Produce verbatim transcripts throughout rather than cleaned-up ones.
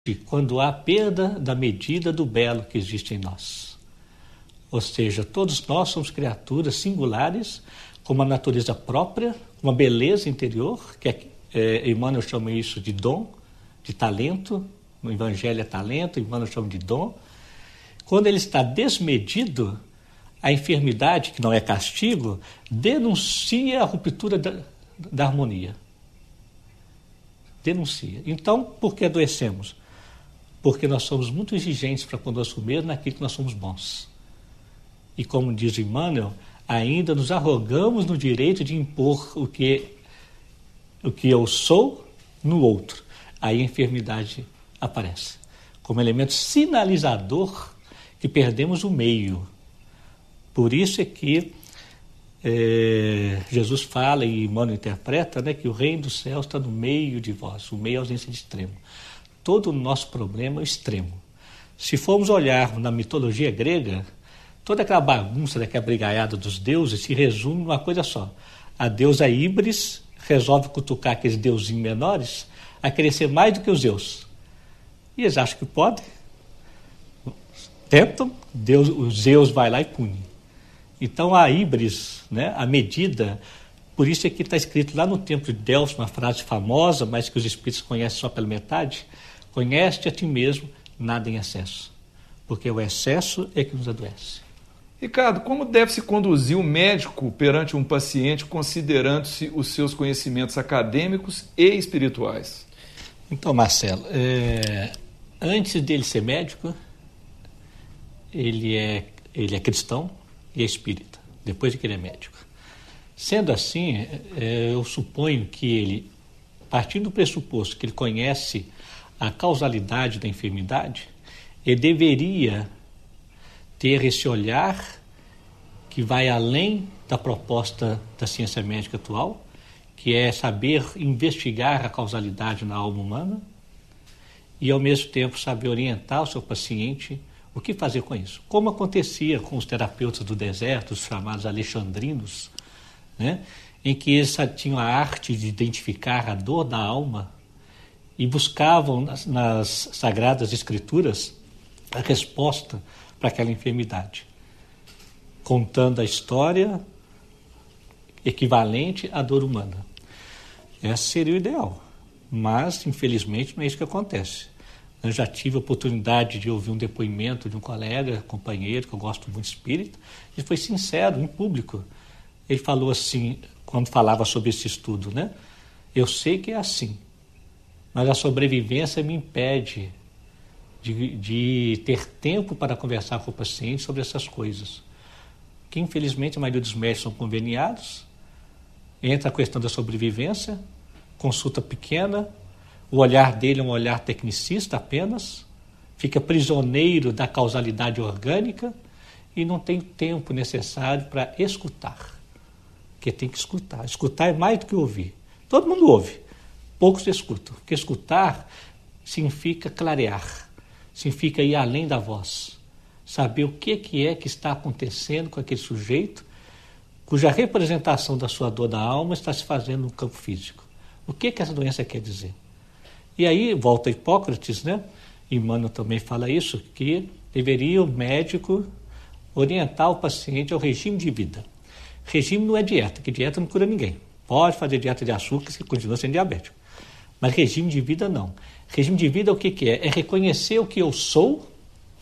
quando há perda da medida do belo que existe em nós. Ou seja, todos nós somos criaturas singulares, com uma natureza própria, uma beleza interior, que é, é, Emmanuel chama isso de dom, de talento, no Evangelho é talento, Emmanuel chama de dom. Quando ele está desmedido, a enfermidade, que não é castigo, denuncia a ruptura da, da harmonia. Denuncia. Então, por que adoecemos? Porque nós somos muito exigentes para conosco mesmo naquilo que nós somos bons. E como diz Emmanuel, ainda nos arrogamos no direito de impor o que, o que eu sou no outro. Aí a enfermidade aparece, como elemento sinalizador que perdemos o meio. Por isso é que é, Jesus fala e Emmanuel interpreta, né, que o reino dos céus está no meio de vós, o meio é a ausência de extremo. Todo o nosso problema é o extremo. Se formos olhar na mitologia grega, toda aquela bagunça daquela brigaiada dos deuses se resume numa coisa só. A deusa Íbris resolve cutucar aqueles deusinhos menores a querer ser mais do que os Zeus. E eles acham que podem. Tentam, Deus, o Zeus vai lá e pune. Então a Íbris, né, a medida, por isso é que está escrito lá no templo de Delfos, uma frase famosa, mas que os espíritos conhecem só pela metade: conhece-te a ti mesmo, nada em excesso. Porque o excesso é que nos adoece. Ricardo, como deve se conduzir o médico perante um paciente considerando-se os seus conhecimentos acadêmicos e espirituais? Então, Marcelo, é, antes dele ser médico, ele é, ele é cristão e é espírita, depois de que ele é médico. Sendo assim, é, eu suponho que ele, partindo do pressuposto que ele conhece a causalidade da enfermidade, ele deveria ter esse olhar que vai além da proposta da ciência médica atual, que é saber investigar a causalidade na alma humana e, ao mesmo tempo, saber orientar o seu paciente o que fazer com isso. Como acontecia com os terapeutas do deserto, os chamados alexandrinos, né, em que eles tinham a arte de identificar a dor da alma e buscavam nas, nas sagradas escrituras a resposta para aquela enfermidade, contando a história equivalente à dor humana. Esse seria o ideal, mas infelizmente não é isso que acontece. Eu já tive a oportunidade de ouvir um depoimento de um colega, companheiro, que eu gosto muito, espírita, e foi sincero, em público. Ele falou assim, quando falava sobre esse estudo, né? Eu sei que é assim, mas a sobrevivência me impede de, de ter tempo para conversar com o paciente sobre essas coisas. Que infelizmente a maioria dos médicos são conveniados, entra a questão da sobrevivência, consulta pequena, o olhar dele é um olhar tecnicista apenas, fica prisioneiro da causalidade orgânica e não tem o tempo necessário para escutar. Porque tem que escutar. Escutar é mais do que ouvir. Todo mundo ouve, poucos escutam. Porque escutar significa clarear, significa ir além da voz, saber o que, que é que está acontecendo com aquele sujeito, cuja representação da sua dor da alma está se fazendo no campo físico. O que, que essa doença quer dizer? E aí, volta a Hipócrates, né? Emmanuel também fala isso, que deveria o médico orientar o paciente ao regime de vida. Regime não é dieta, que dieta não cura ninguém. Pode fazer dieta de açúcar, que continua sendo diabético. Mas regime de vida não. Regime de vida o que, que é? É reconhecer o que eu sou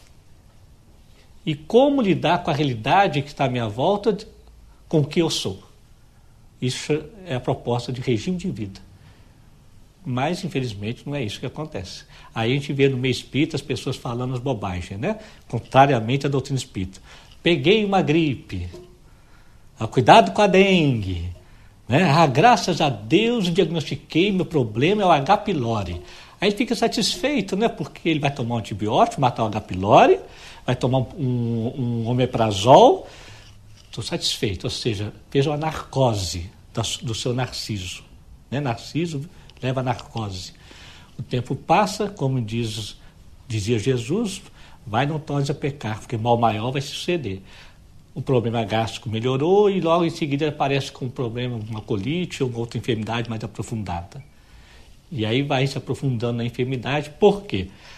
e como lidar com a realidade que está à minha volta com o que eu sou. Isso é a proposta de regime de vida. Mas, infelizmente, não é isso que acontece. Aí a gente vê no meio espírita as pessoas falando as bobagens, né? Contrariamente à doutrina espírita. Peguei uma gripe. Ah, cuidado com a dengue. Né? Ah, graças a Deus diagnostiquei, meu problema é o H. pylori. Aí fica satisfeito, né? Porque ele vai tomar um antibiótico, matar o H. pylori, vai tomar um, um, um omeprazol. Estou satisfeito. Ou seja, fez uma narcose do seu narciso. Né? Narciso leva a narcose. O tempo passa, como diz, dizia Jesus, vai não tornes a pecar, porque mal maior vai suceder. O problema gástrico melhorou e logo em seguida aparece com um problema, uma colite ou uma outra enfermidade mais aprofundada. E aí vai se aprofundando na enfermidade. Por quê?